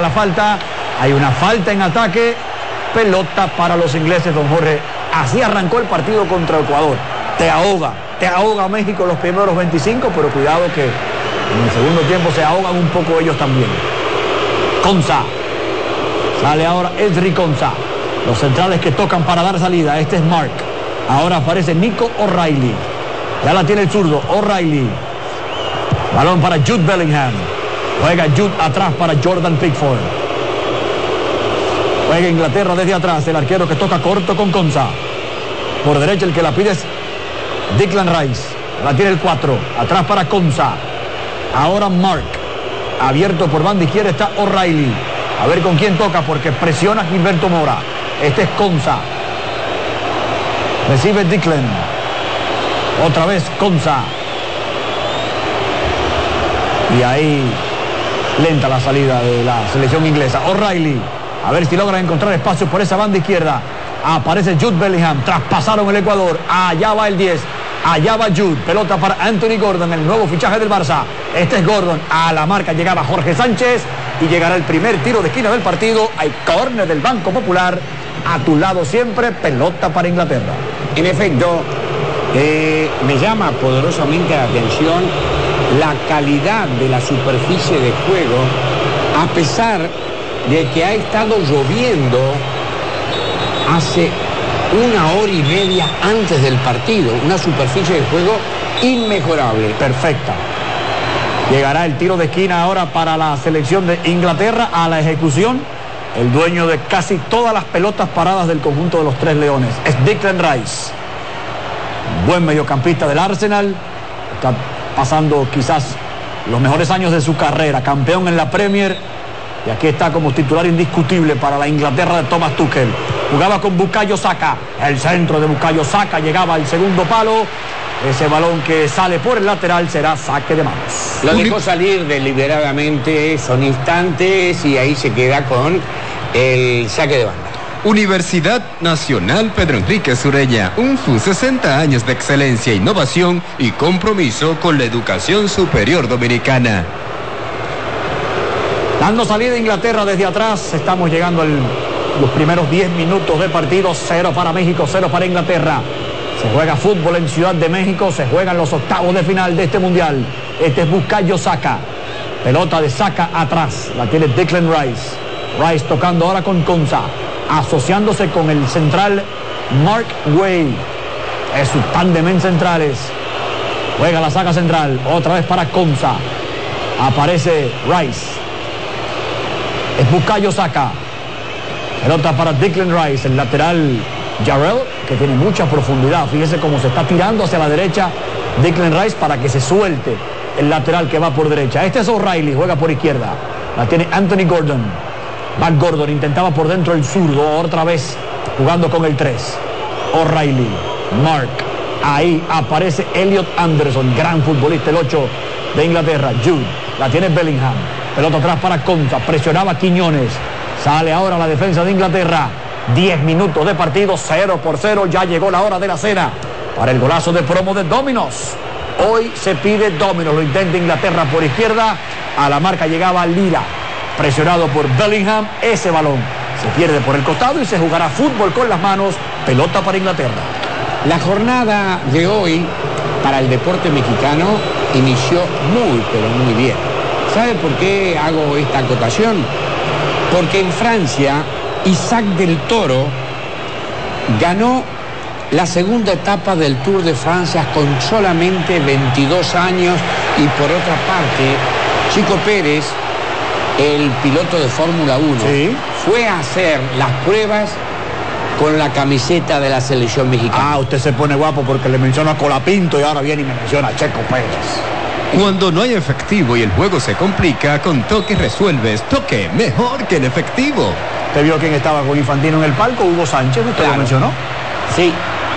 la falta. Hay una falta en ataque. Pelota para los ingleses, don Jorge. Así arrancó el partido contra Ecuador. Te ahoga México los primeros 25, pero cuidado que en el segundo tiempo se ahogan un poco ellos también. Konsa. Sale ahora Esri Konsa. Los centrales que tocan para dar salida. Este es Mark. Ahora aparece Nico O'Reilly. Ya la tiene el zurdo. O'Reilly. Balón para Jude Bellingham. Juega Jude atrás para Jordan Pickford. Juega Inglaterra desde atrás. El arquero que toca corto con Konsa. Por derecha el que la pide es Declan Rice. La tiene el 4. Atrás para Konsa. Ahora Mark. Abierto por banda izquierda está O'Reilly. A ver con quién toca porque presiona Gilberto Mora. Este es Konsa. Recibe Declan. Otra vez Konsa. Y ahí lenta la salida de la selección inglesa. O'Reilly. A ver si logra encontrar espacio por esa banda izquierda. Aparece Jude Bellingham. Traspasaron el Ecuador. Allá va el 10. Allá va Jude. Pelota para Anthony Gordon, el nuevo fichaje del Barça. Este es Gordon. A la marca llegaba Jorge Sánchez. Y llegará el primer tiro de esquina del partido. Hay córner del Banco Popular. A tu lado siempre. Pelota para Inglaterra. En efecto, me llama poderosamente la atención la calidad de la superficie de juego. A pesar de que ha estado lloviendo hace 1 hora y media antes del partido. Una superficie de juego inmejorable. Perfecta. Llegará el tiro de esquina ahora para la selección de Inglaterra a la ejecución. El dueño de casi todas las pelotas paradas del conjunto de los Tres Leones es Declan Rice. Buen mediocampista del Arsenal. Está pasando quizás los mejores años de su carrera. Campeón en la Premier. Y aquí está como titular indiscutible para la Inglaterra de Thomas Tuchel. Jugaba con Bukayo Saka. El centro de Bukayo Saka llegaba al segundo palo. Ese balón que sale por el lateral será saque de manos. Lo dejó salir deliberadamente, son instantes y ahí se queda con el saque de banda. Universidad Nacional Pedro Enrique Sureña, UNFU, 60 años de excelencia, innovación y compromiso con la educación superior dominicana. Dando salida a Inglaterra desde atrás, estamos llegando a los primeros 10 minutos de partido. 0 para México, 0 para Inglaterra. Se juega fútbol en Ciudad de México, se juegan los octavos de final de este mundial. Este es Bukayo Saka. Pelota de Saka atrás, la tiene Declan Rice. Rice tocando ahora con Konsa, asociándose con el central Mark Way. Es su tándem en centrales. Juega la saca central, otra vez para Konsa. Aparece Rice. Es Bukayo Saka. Pelota para Declan Rice, el lateral Jarrell, que tiene mucha profundidad. Fíjese cómo se está tirando hacia la derecha Declan Rice para que se suelte el lateral que va por derecha. Este es O'Reilly, juega por izquierda. La tiene Anthony Gordon. Va Gordon, intentaba por dentro el zurdo, otra vez jugando con el 3. O'Reilly, Mark. Ahí aparece Elliot Anderson, gran futbolista, el 8 de Inglaterra. Jude, la tiene Bellingham. Pelota atrás para Konsa, presionaba Quiñones. Sale ahora la defensa de Inglaterra. 10 minutos de partido, 0-0. Ya llegó la hora de la cena para el golazo de promo de Domino's. Hoy se pide Domino's. Lo intenta Inglaterra por izquierda. A la marca llegaba Lira. Presionado por Bellingham. Ese balón se pierde por el costado y se jugará fútbol con las manos. Pelota para Inglaterra. La jornada de hoy para el deporte mexicano inició muy, pero muy bien. ¿Sabe por qué hago esta acotación? Porque en Francia, Isaac del Toro ganó la segunda etapa del Tour de Francia con solamente 22 años y por otra parte, Chico Pérez, el piloto de Fórmula 1, ¿sí?, fue a hacer las pruebas con la camiseta de la selección mexicana. Ah, usted se pone guapo porque le menciona a Colapinto y ahora viene y me menciona a Checo Pérez. Cuando no hay efectivo y el juego se complica, con Toque resuelves. Toque, mejor que en efectivo. ¿Usted vio quién estaba con Infantino en el palco? Hugo Sánchez, ¿usted lo mencionó? Sí.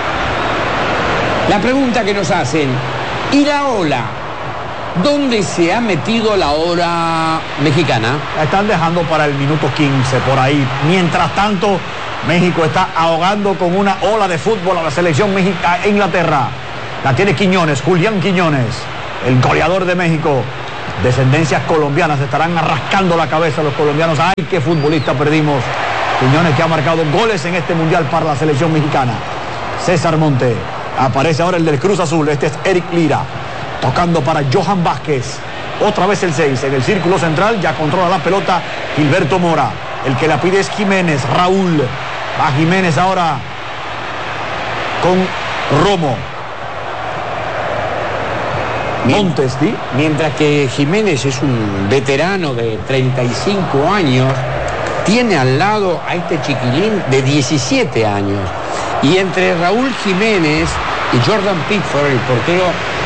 La pregunta que nos hacen, ¿y la ola? ¿Dónde se ha metido la ola mexicana? La están dejando para el minuto 15, por ahí. Mientras tanto, México está ahogando con una ola de fútbol a la selección Inglaterra. La tiene Quiñones, Julián Quiñones, el goleador de México. descendencias colombianas. Estarán rascando la cabeza los colombianos. ¡Ay, qué futbolista perdimos! Quiñones, que ha marcado goles en este mundial para la selección mexicana. César Monte. Aparece ahora el del Cruz Azul. Este es Eric Lira. Tocando para Johan Vázquez. Otra vez el 6 en el círculo central. Ya controla la pelota Gilberto Mora. El que la pide es Jiménez. Raúl. Va Jiménez ahora con Romo. Montes, ¿sí? Mientras que Jiménez es un veterano de 35 años, tiene al lado a este chiquilín de 17 años. Y entre Raúl Jiménez y Jordan Pickford, el portero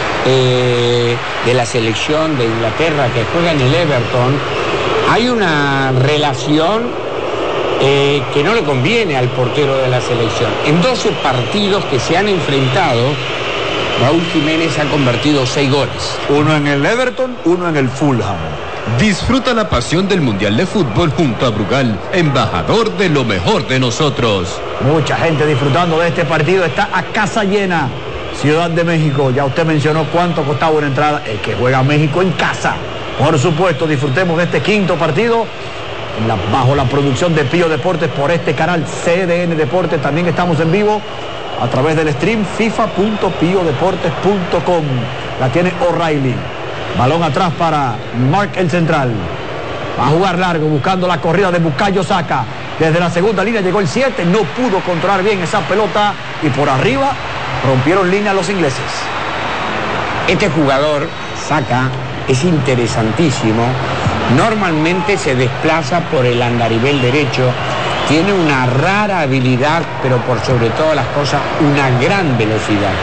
de la selección de Inglaterra que juega en el Everton, hay una relación que no le conviene al portero de la selección. En 12 partidos que se han enfrentado, Raúl Jiménez ha convertido 6 goles. Uno en el Everton, uno en el Fulham. Disfruta la pasión del Mundial de Fútbol junto a Brugal, embajador de lo mejor de nosotros. Mucha gente disfrutando de este partido. Está a casa llena Ciudad de México. Ya usted mencionó cuánto costaba una entrada. El que juega México en casa. Por supuesto, disfrutemos de este quinto partido bajo la producción de Pío Deportes por este canal CDN Deportes. También estamos en vivo a través del stream fifa.piodeportes.com. La tiene O'Reilly. Balón atrás para Mark, el central. Va a jugar largo buscando la corrida de Bukayo Saka. Desde la segunda línea llegó el 7. No pudo controlar bien esa pelota. Y por arriba rompieron línea los ingleses. Este jugador, Saka, es interesantísimo. Normalmente se desplaza por el andarivel derecho. Tiene una rara habilidad, pero por sobre todas las cosas, una gran velocidad.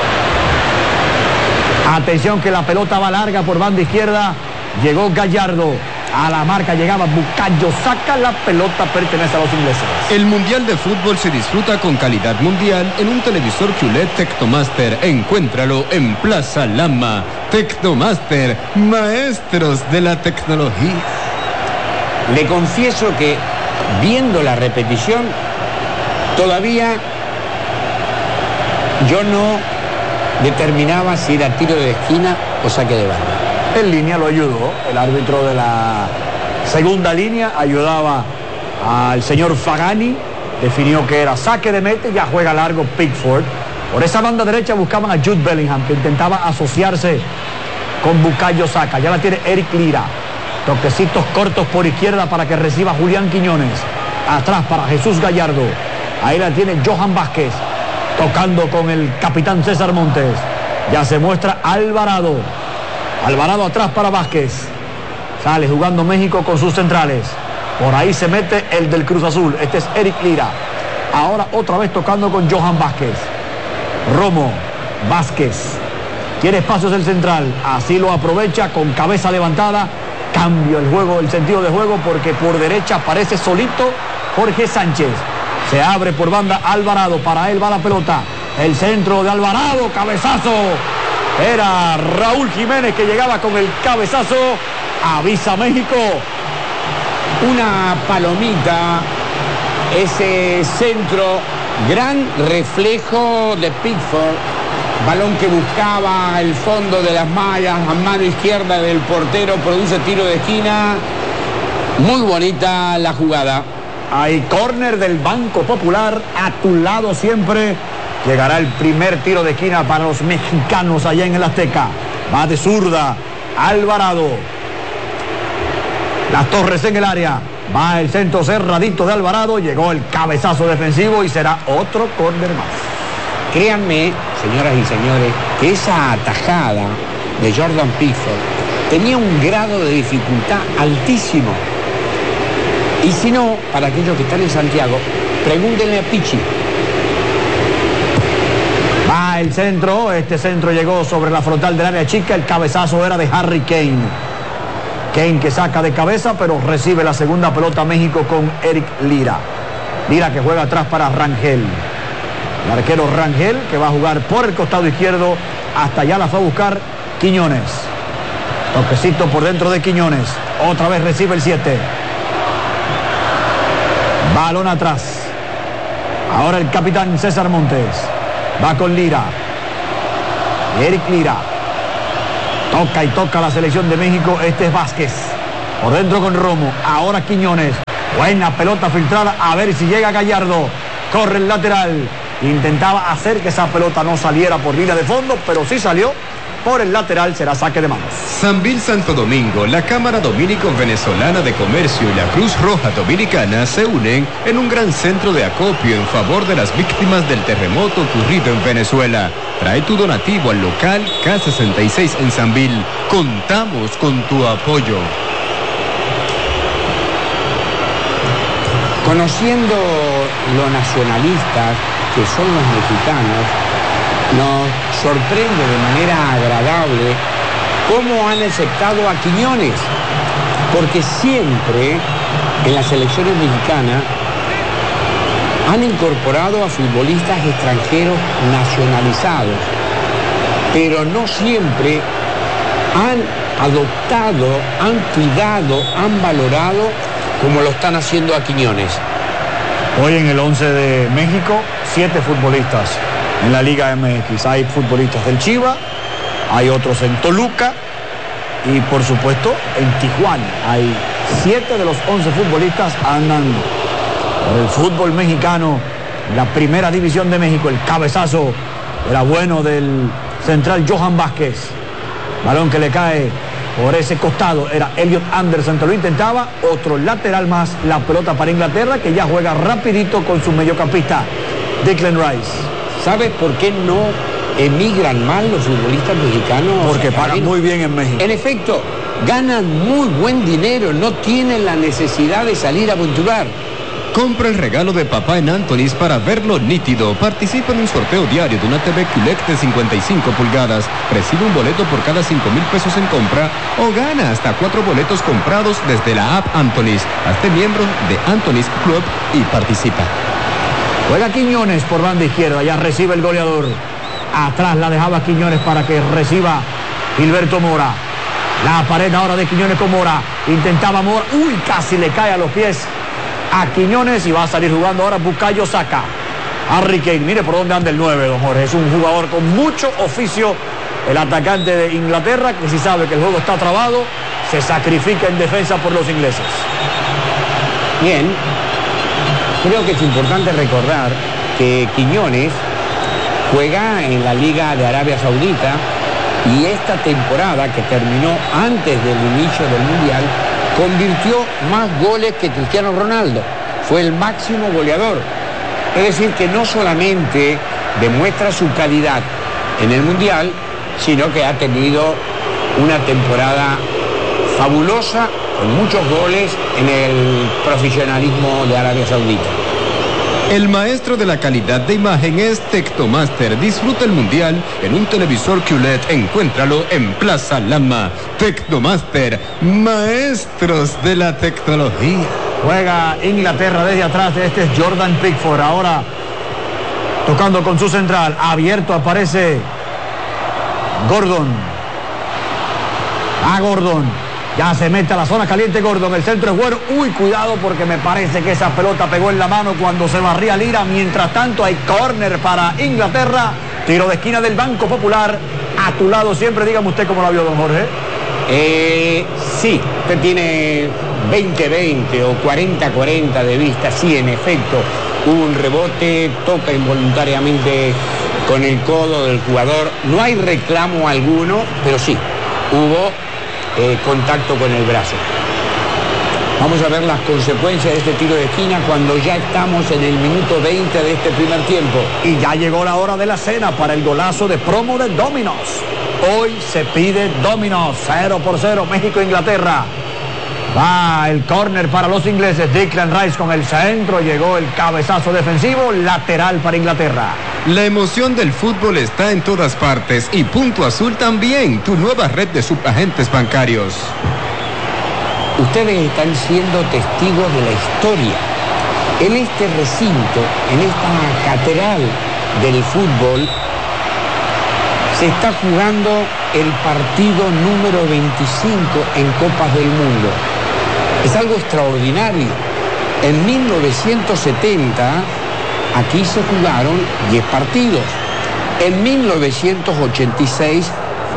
Atención que la pelota va larga por banda izquierda. Llegó Gallardo. A la marca llegaba Bukayo Saka. La pelota pertenece a los ingleses. El Mundial de Fútbol se disfruta con calidad mundial en un televisor QLED Tecnomaster. Encuéntralo en Plaza Lama. Tecnomaster, maestros de la tecnología. Le confieso que viendo la repetición, todavía yo no determinaba si era tiro de esquina o saque de banda. En línea lo ayudó. El árbitro de la segunda línea ayudaba al señor Fagani. Definió que era saque de meta. Ya juega largo Pickford. Por esa banda derecha buscaban a Jude Bellingham, que intentaba asociarse con Bukayo Saka. Ya la tiene Eric Lira. Toquecitos cortos por izquierda para que reciba Julián Quiñones. Atrás para Jesús Gallardo. Ahí la tiene Johan Vázquez. Tocando con el capitán César Montes. Ya se muestra Alvarado. Alvarado atrás para Vázquez. Sale jugando México con sus centrales. Por ahí se mete el del Cruz Azul. Este es Eric Lira. Ahora otra vez tocando con Johan Vázquez. Romo. Vázquez. Tiene espacios el central. Así lo aprovecha con cabeza levantada. Cambio el juego, el sentido de juego, porque por derecha aparece solito Jorge Sánchez. Se abre por banda Alvarado. Para él va la pelota. El centro de Alvarado. Cabezazo. Era Raúl Jiménez que llegaba con el cabezazo. Avisa México. Una palomita. Ese centro. Gran reflejo de Pickford. Balón que buscaba el fondo de las mallas a mano izquierda del portero. Produce tiro de esquina. Muy bonita la jugada. Hay córner del Banco Popular. A tu lado siempre. Llegará el primer tiro de esquina para los mexicanos allá en el Azteca. Va de zurda. Alvarado. Las Torres en el área. Va el centro cerradito de Alvarado. Llegó el cabezazo defensivo y será otro córner más. Créanme, señoras y señores, que esa atajada de Jordan Pickford tenía un grado de dificultad altísimo. Y si no, para aquellos que están en Santiago, pregúntenle a Pichi. Va el centro. Este centro llegó sobre la frontal del área chica. El cabezazo era de Harry Kane. Kane que saca de cabeza, pero recibe la segunda pelota México con Eric Lira. Lira que juega atrás para Rangel. El arquero Rangel que va a jugar por el costado izquierdo. Hasta allá la fue a buscar Quiñones. Toquecito por dentro de Quiñones. Otra vez recibe el 7. Balón atrás. Ahora el capitán César Montes. Va con Lira. Eric Lira. Toca y toca la selección de México. Este es Vázquez. Por dentro con Romo. Ahora Quiñones. Buena pelota filtrada. A ver si llega Gallardo. Corre el lateral. Intentaba hacer que esa pelota no saliera por línea de fondo, pero sí salió por el lateral. Será saque de manos. Sambil Santo Domingo, la Cámara Dominico-Venezolana de Comercio y la Cruz Roja Dominicana se unen en un gran centro de acopio en favor de las víctimas del terremoto ocurrido en Venezuela. Trae tu donativo al local K66 en Sambil. Contamos con tu apoyo. Conociendo lo nacionalistas que son los mexicanos, nos sorprende de manera agradable cómo han aceptado a Quiñones, porque siempre en las selecciones mexicanas han incorporado a futbolistas extranjeros nacionalizados, pero no siempre han adoptado, han cuidado, han valorado como lo están haciendo a Quiñones. Hoy en el 11 de México, 7 futbolistas en la Liga MX. Hay futbolistas del Chivas, hay otros en Toluca y por supuesto en Tijuana. Hay 7 de los 11 futbolistas andan por el fútbol mexicano, la primera división de México. El cabezazo era bueno del central Johan Vázquez. Balón que le cae por ese costado, era Elliot Anderson que lo intentaba. Otro lateral más, la pelota para Inglaterra, que ya juega rapidito con su mediocampista Declan Rice. ¿Sabes por qué no emigran mal los futbolistas mexicanos? Porque pagan muy bien en México. En efecto, ganan muy buen dinero, no tienen la necesidad de salir a aventurar. Compra el regalo de papá en Anthony's para verlo nítido. Participa en un sorteo diario de una TV QLED de 55 pulgadas. Recibe un boleto por cada 5,000 pesos en compra o gana hasta 4 boletos comprados desde la app Anthony's. Hazte miembro de Anthony's Club y participa. Juega Quiñones por banda izquierda, ya recibe el goleador. Atrás la dejaba Quiñones para que reciba Gilberto Mora. La pared ahora de Quiñones con Mora. Intentaba Mora. Uy, casi le cae a los pies a Quiñones y va a salir jugando ahora Bukayo Saka. Harry Kane, mire por dónde anda el 9, don Jorge. Es un jugador con mucho oficio, el atacante de Inglaterra, que si sabe que el juego está trabado, se sacrifica en defensa por los ingleses. Bien, creo que es importante recordar que Quiñones juega en la Liga de Arabia Saudita y esta temporada, que terminó antes del inicio del Mundial, convirtió más goles que Cristiano Ronaldo. Fue el máximo goleador. Es decir, que no solamente demuestra su calidad en el Mundial, sino que ha tenido una temporada fabulosa, con muchos goles en el profesionalismo de Arabia Saudita. El maestro de la calidad de imagen es Tecnomaster. Disfruta el mundial en un televisor QLED. Encuéntralo en Plaza Lama. Tecnomaster, maestros de la tecnología. Juega Inglaterra desde atrás. Este es Jordan Pickford. Ahora tocando con su central. Abierto aparece Gordon. Gordon. Ya se mete a la zona caliente Gordon. El centro es bueno. Uy, cuidado porque me parece que esa pelota pegó en la mano cuando se barría Lira. Mientras tanto hay córner para Inglaterra. Tiro de esquina del Banco Popular. A tu lado siempre. Dígame usted cómo la vio, don Jorge. Sí, usted tiene 20-20 o 40-40 de vista. Sí, en efecto, hubo un rebote, toca involuntariamente con el codo del jugador. No hay reclamo alguno, pero sí, hubo contacto con el brazo. Vamos a ver las consecuencias de este tiro de esquina cuando ya estamos en el minuto 20 de este primer tiempo. Y ya llegó la hora de la cena para el golazo de promo de Domino's. Hoy se pide Domino's. 0-0, México-Inglaterra. Va el córner para los ingleses. Declan Rice con el centro. Llegó el cabezazo defensivo. Lateral para Inglaterra. La emoción del fútbol está en todas partes y Punto Azul también, tu nueva red de subagentes bancarios. Ustedes están siendo testigos de la historia. En este recinto, en esta catedral del fútbol, se está jugando el partido número 25 en Copas del Mundo. Es algo extraordinario. En 1970, aquí se jugaron 10 partidos. En 1986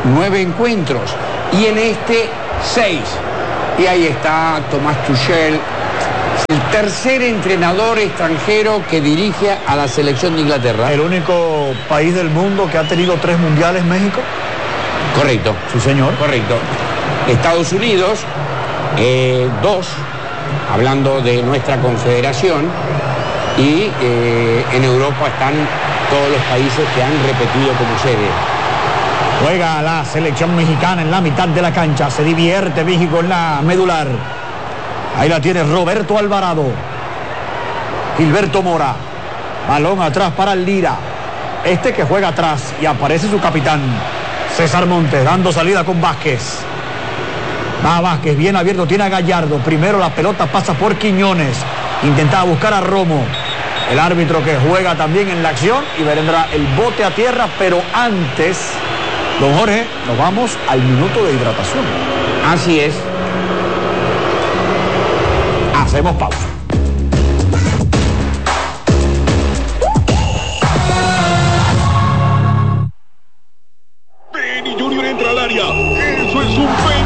9 encuentros y en este 6. Y ahí está Thomas Tuchel, el tercer entrenador extranjero que dirige a la selección de Inglaterra. El único país del mundo que ha tenido 3 mundiales, México. Correcto. Sí, señor. Correcto. Estados Unidos, 2, hablando de nuestra confederación, y en Europa están todos los países que han repetido como sede. Juega la selección mexicana en la mitad de la cancha. Se divierte México en la medular. Ahí la tiene Roberto Alvarado. Gilberto Mora. Balón atrás para el Lira. Este que juega atrás y aparece su capitán, César Montes, dando salida con Vázquez. Va Vázquez, bien abierto, tiene a Gallardo. Primero la pelota pasa por Quiñones. Intentaba buscar a Romo. El árbitro que juega también en la acción y vendrá el bote a tierra, pero antes, don Jorge, nos vamos al minuto de hidratación. Así es. Hacemos pausa. Penny Junior entra al área. Eso es un penny.